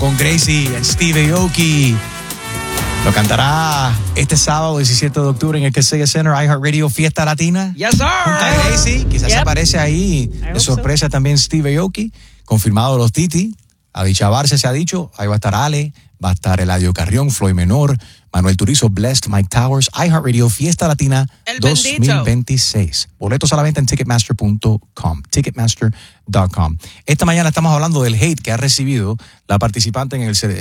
con Gracie and Steve Aoki. Lo cantará este sábado 17 de octubre en el Casella Center, iHeartRadio Fiesta Latina. Yes, sir. Junto a Gracie, quizás aparece ahí de sorpresa también Steve Aoki. Confirmado los Titi. A dicha Barce se ha dicho. Ahí va a estar Ale, va a estar Eladio Carrión, Floyd Menor, Manuel Turizo, Blessed, Mike Towers, iHeartRadio Fiesta Latina El 2026. Boletos a la venta en Ticketmaster.com. Ticketmaster.com. Esta mañana estamos hablando del hate que ha recibido la participante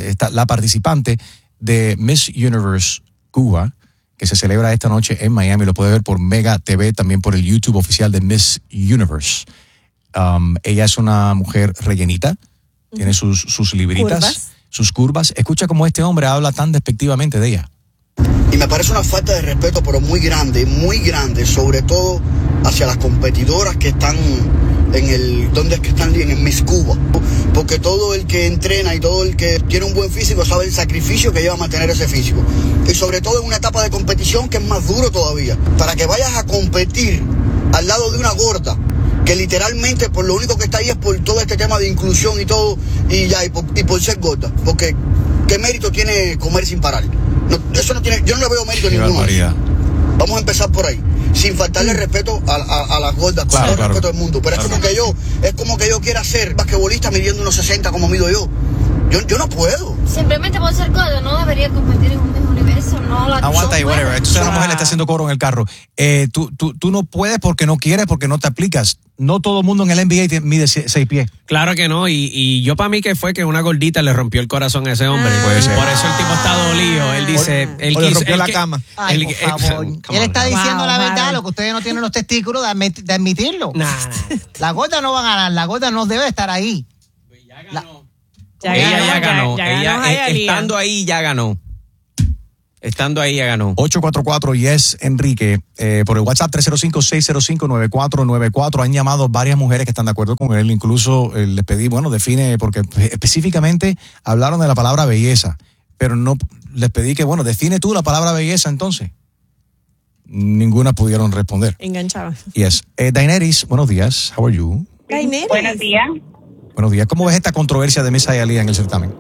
de Miss Universe Cuba, que se celebra esta noche en Miami. Lo puede ver por Mega TV, también por el YouTube oficial de Miss Universe. Ella es una mujer rellenita, tiene sus libritas, sus curvas. Escucha cómo este hombre habla tan despectivamente de ella. Y me parece una falta de respeto, pero muy grande, sobre todo hacia las competidoras que están ¿dónde es que están? En el Miss Cuba. Porque todo el que entrena y todo el que tiene un buen físico sabe el sacrificio que lleva a mantener ese físico. Y sobre todo en una etapa de competición que es más duro todavía. Para que vayas a competir al lado de una gorda, que literalmente por lo único que está ahí es por todo este tema de inclusión y todo, y por ser gorda. Porque ¿qué mérito tiene comer sin parar? No, eso no tiene, yo no le veo mérito ninguno. Vamos a empezar por ahí, sin faltarle respeto a las gordas, con todo el respeto del mundo. Pero es como que yo quiera ser basquetbolista midiendo unos 60 como mido yo. Yo no puedo. Simplemente por ser gordo no debería competir en un mismo universo. No, aguanta ahí, whatever. Entonces la mujer le está haciendo coro en el carro. Tú no puedes porque no quieres, porque no te aplicas. No todo el mundo en el NBA mide 6 pies. Claro que no, y yo para mí que fue que una gordita le rompió el corazón a ese hombre. Por eso el tipo está dolido. Él dice... le rompió la cama. Ay, por favor. Él está diciendo la verdad, lo que ustedes no tienen los testículos de admitirlo. La gorda no va a ganar, la gorda no debe estar ahí. Ya ganó. Ella ya ganó. Estando ahí ya ganó. Estando ahí ya ganó. 844 Yes Enrique, por el WhatsApp 305-605-9494. Han llamado varias mujeres que están de acuerdo con él. Incluso les pedí, define, porque específicamente hablaron de la palabra belleza, pero no les pedí que, define tú la palabra belleza entonces. Ninguna pudieron responder. Enganchaba. Yes. Daenerys, buenos días. How are you? Daenerys. Buenos días. Buenos días. ¿Cómo ves esta controversia de Miss Hialeah en el certamen?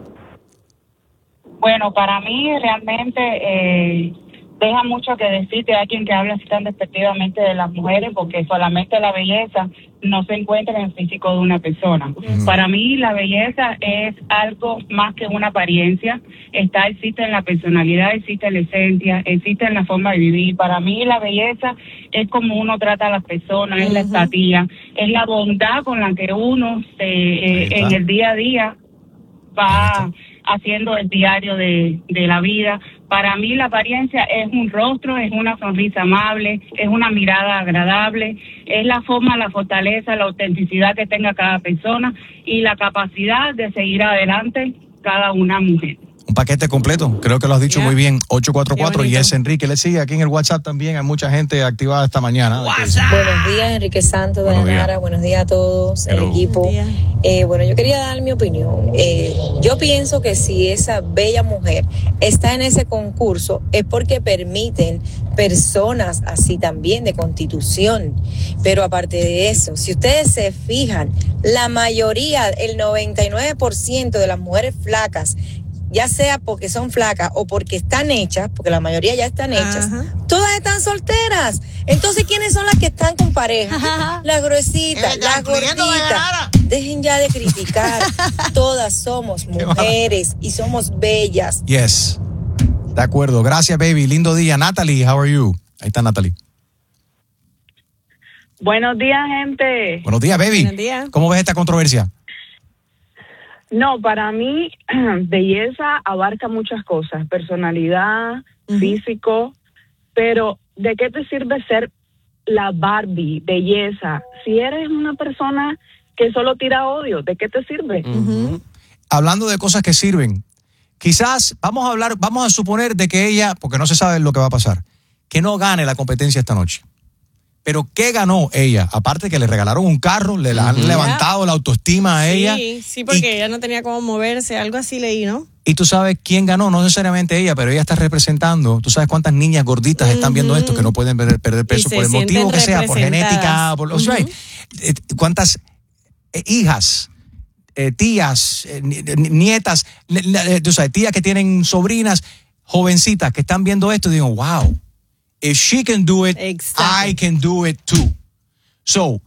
Bueno, para mí realmente deja mucho que decir que hay quien que habla así tan despectivamente de las mujeres, porque solamente la belleza no se encuentra en el físico de una persona. Para mí la belleza es algo más que una apariencia. Existe en la personalidad, existe en la esencia, existe en la forma de vivir. Para mí la belleza es como uno trata a las personas, es la empatía, es la bondad con la que uno en el día a día va haciendo el diario de la vida. Para mí la apariencia es un rostro, es una sonrisa amable, es una mirada agradable, es la forma, la fortaleza, la autenticidad que tenga cada persona y la capacidad de seguir adelante cada una mujer. Un paquete completo, creo que lo has dicho muy bien. 844 Yes Enrique, le sigue aquí en el WhatsApp también, hay mucha gente activada esta mañana. Buenos días, Enrique Santos, Dayanara, buenos días a todos, el equipo. Yo quería dar mi opinión. Yo pienso que si esa bella mujer está en ese concurso es porque permiten personas así también de constitución. Pero aparte de eso, si ustedes se fijan, la mayoría, el 99% de las mujeres flacas, ya sea porque son flacas o porque están hechas, porque la mayoría ya están hechas, todas están solteras. Entonces, ¿quiénes son las que están con pareja? Las gruesitas, las gorditas. Dejen ya de criticar. Todas somos mujeres y somos bellas. Yes. De acuerdo. Gracias, baby. Lindo día. Natalie, how are you? Ahí está Natalie. Buenos días, gente. Buenos días, baby. Buenos días. ¿Cómo ves esta controversia? No, para mí, belleza abarca muchas cosas, personalidad, físico, pero ¿de qué te sirve ser la Barbie, belleza? Si eres una persona que solo tira odio, ¿de qué te sirve? Hablando de cosas que sirven, quizás vamos a suponer de que ella, porque no se sabe lo que va a pasar, que no gane la competencia esta noche. Pero ¿qué ganó ella? Aparte que le regalaron un carro, le han levantado la autoestima a ella. Sí, porque ella no tenía cómo moverse, algo así leí, ¿no? Y tú sabes quién ganó, no necesariamente ella, pero ella está representando. Tú sabes cuántas niñas gorditas están viendo esto que no pueden perder peso por el motivo que sea, por genética, cuántas hijas tías, nietas, tías que tienen sobrinas, jovencitas que están viendo esto y digo, wow, if she can do it, I can do it too. So,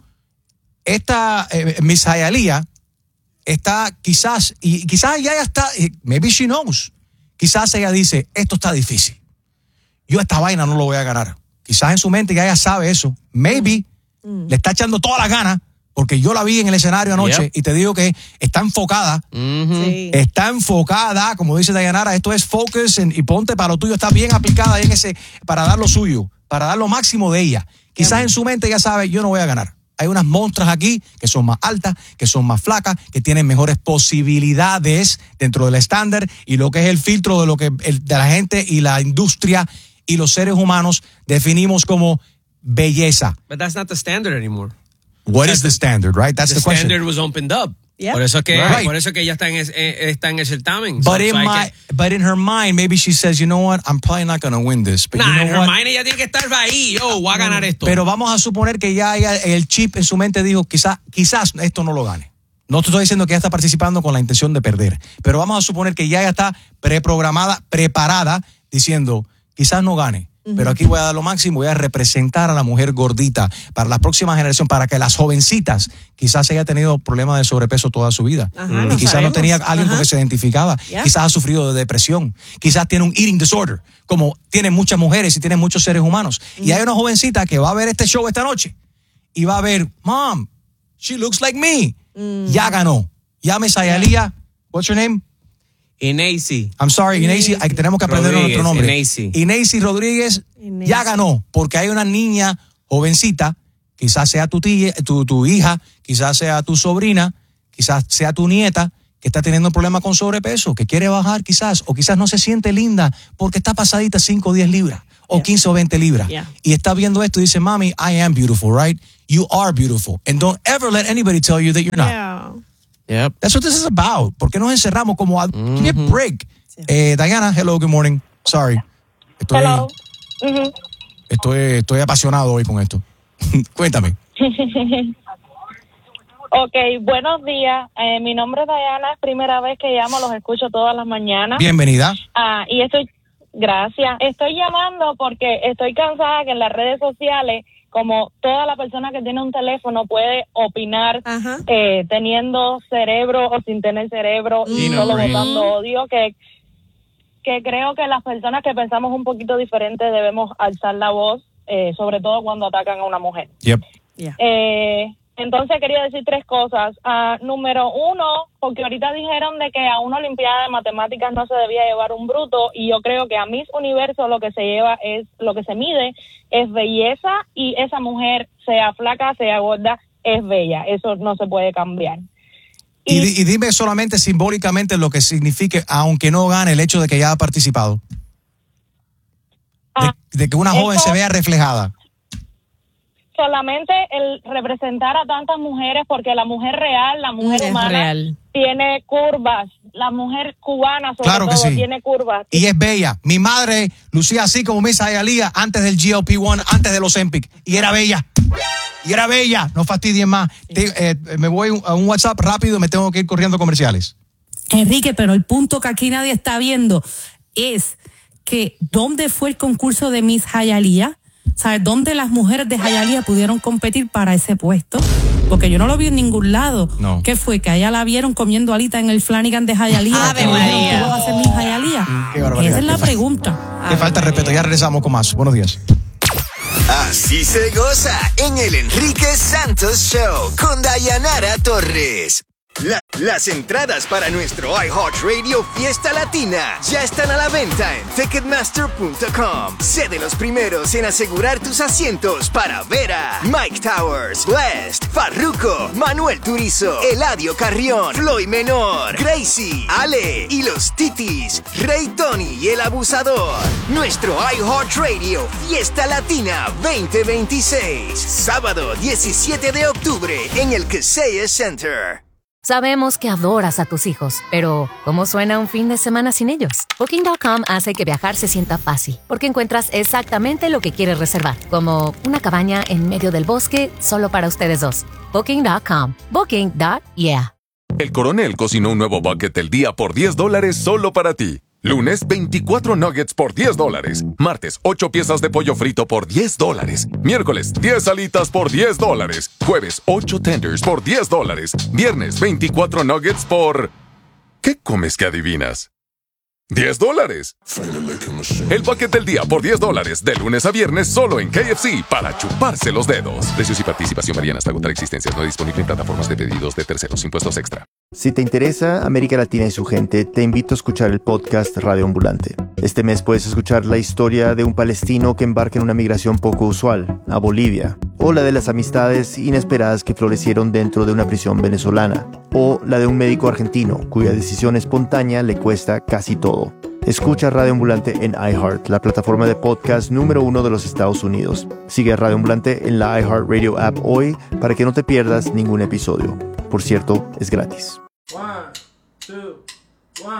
esta Miss Hialeah está quizás ella está, maybe she knows, quizás ella dice, esto está difícil, yo esta vaina no lo voy a ganar. Quizás en su mente ya ella sabe eso, maybe le está echando todas las ganas, porque yo la vi en el escenario anoche y te digo que está enfocada, está enfocada, como dice Dayanara, esto es focus y ponte para lo tuyo, está bien aplicada en ese, para dar lo suyo, para dar lo máximo de ella. Quizás en su mente ya sabe, yo no voy a ganar. Hay unas monstruas aquí que son más altas, que son más flacas, que tienen mejores posibilidades dentro del estándar y lo que es el filtro de lo que de la gente y la industria y los seres humanos definimos como belleza. But that's not the standard anymore. What is the standard, right? That's the question. The standard was opened up. Yep. Por eso es que ella está en el certamen. But in her mind, maybe she says, you know what, I'm probably not going to win this. But en her mind ella tiene que estar ahí. Voy a ganar esto. Pero vamos a suponer que ya el chip en su mente dijo, quizás esto no lo gane. No te estoy diciendo que ella está participando con la intención de perder. Pero vamos a suponer que ya ella está preparada, diciendo, quizás no gane. Pero aquí voy a dar lo máximo, voy a representar a la mujer gordita para la próxima generación, para que las jovencitas, quizás haya tenido problemas de sobrepeso toda su vida. Y quizás no tenía alguien con que se identificaba. Quizás ha sufrido de depresión. Quizás tiene un eating disorder, como tienen muchas mujeres y tienen muchos seres humanos. Y hay una jovencita que va a ver este show esta noche y va a ver, Mom, she looks like me. Ya ganó. Miss Hialeah, what's your name? Inacy. I'm sorry, Inacy, tenemos que aprender nuestro nombre. Inacy Rodríguez ya ganó, porque hay una niña jovencita, quizás sea tu tía, tu hija, quizás sea tu sobrina, quizás sea tu nieta, que está teniendo un problema con sobrepeso, que quiere bajar quizás, o quizás no se siente linda porque está pasadita 5 o 10 libras, o 15 o 20 libras. Y está viendo esto y dice, Mami, I am beautiful, right? You are beautiful. And don't ever let anybody tell you that you're not. Yep. That's what this is about. ¿Por qué nos encerramos como a give me a break? Diana, hello, good morning. Sorry. Hello. Estoy apasionado hoy con esto. Cuéntame. Ok, buenos días. Mi nombre es Diana, es primera vez que llamo, los escucho todas las mañanas. Bienvenida. Gracias. Estoy llamando porque estoy cansada que en las redes sociales, como toda la persona que tiene un teléfono puede opinar teniendo cerebro o sin tener cerebro y solo votando odio, que creo que las personas que pensamos un poquito diferente debemos alzar la voz, sobre todo cuando atacan a una mujer. Yep. Entonces quería decir 3 cosas. Número 1, porque ahorita dijeron de que a una olimpiada de matemáticas no se debía llevar un bruto, y yo creo que a Miss Universo lo que se mide es belleza, y esa mujer, sea flaca, sea gorda, es bella. Eso no se puede cambiar. Y dime solamente simbólicamente lo que signifique, aunque no gane, el hecho de que ya ha participado. De que una joven se vea reflejada. Solamente el representar a tantas mujeres, porque la mujer real, la mujer humana, tiene curvas. La mujer cubana, sobre todo, tiene curvas. Y es bella. Mi madre lucía así como Miss Hialeah antes del GLP-1, antes de los Ozempic. Y era bella. No fastidien más. Me voy a un WhatsApp rápido, me tengo que ir corriendo comerciales. Enrique, pero el punto que aquí nadie está viendo es que ¿dónde fue el concurso de Miss Hialeah? ¿Sabes dónde las mujeres de Hialeah pudieron competir para ese puesto? Porque yo no lo vi en ningún lado. No. ¿Qué fue? Que allá la vieron comiendo alita en el Flanagan de Hialeah. ¡Ave María! ¿Tú vas a ser Miss Hialeah? Qué barbaridad. Esa es la pregunta. Qué falta de respeto. Ya regresamos con más. Buenos días. Así se goza en el Enrique Santos Show con Dayanara Torres. Las entradas para nuestro iHeartRadio Fiesta Latina ya están a la venta en Ticketmaster.com. Sé de los primeros en asegurar tus asientos para ver a Mike Towers, Blessed, Farruko, Manuel Turizo, Eladio Carrión, Floyd Menor, Gracie, Ale y los Titis, Rey Tony y el Abusador. Nuestro iHeartRadio Fiesta Latina 2026, sábado 17 de octubre en el Kaseya Center. Sabemos que adoras a tus hijos, pero ¿cómo suena un fin de semana sin ellos? Booking.com hace que viajar se sienta fácil, porque encuentras exactamente lo que quieres reservar, como una cabaña en medio del bosque solo para ustedes dos. Booking.com. Booking.yeah. El Coronel cocinó un nuevo bucket del día por $10 solo para ti. Lunes, 24 nuggets por $10. Martes, 8 piezas de pollo frito por $10. Miércoles, 10 alitas por $10. Jueves, 8 tenders por $10. Viernes, 24 nuggets por... ¿Qué comes que adivinas? $10. El bucket del día por $10, de lunes a viernes solo en KFC para chuparse los dedos. Precios y participación varían hasta agotar existencias. No disponible en plataformas de pedidos de terceros. Impuestos extra. Si te interesa América Latina y su gente, te invito a escuchar el podcast Radio Ambulante. Este mes puedes escuchar la historia de un palestino que embarca en una migración poco usual, a Bolivia, o la de las amistades inesperadas que florecieron dentro de una prisión venezolana, o la de un médico argentino cuya decisión espontánea le cuesta casi todo. Escucha Radio Ambulante en iHeart, la plataforma de podcast número 1 de los Estados Unidos. Sigue a Radio Ambulante en la iHeartRadio app hoy para que no te pierdas ningún episodio. Por cierto, es gratis. 1, 2